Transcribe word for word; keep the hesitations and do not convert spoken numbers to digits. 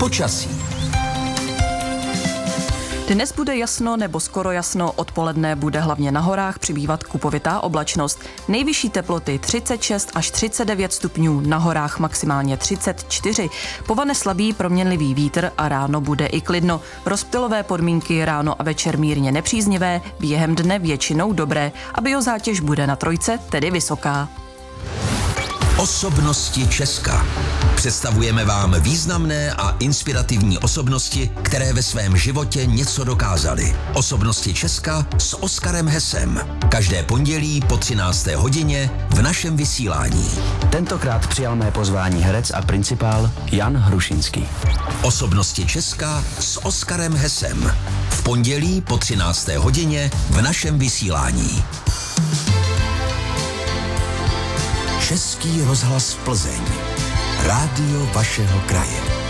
Počasí. Dnes bude jasno nebo skoro jasno, odpoledne bude hlavně na horách přibývat kupovitá oblačnost. Nejvyšší teploty třicet šest až třicet devět stupňů, na horách maximálně třicet čtyři. Povane slabý proměnlivý vítr a ráno bude i klidno. Rozptylové podmínky ráno a večer mírně nepříznivé, během dne většinou dobré a biozátěž bude na trojce, tedy vysoká. Osobnosti Česka. Představujeme vám významné a inspirativní osobnosti, které ve svém životě něco dokázaly. Osobnosti Česka s Oskarem Hesem. Každé pondělí po třinácté hodině v našem vysílání. Tentokrát přijal mé pozvání herec a principál Jan Hrušinský. Osobnosti Česka s Oskarem Hesem. V pondělí po třinácté hodině v našem vysílání. Český rozhlas Plzeň. Rádio vašeho kraje.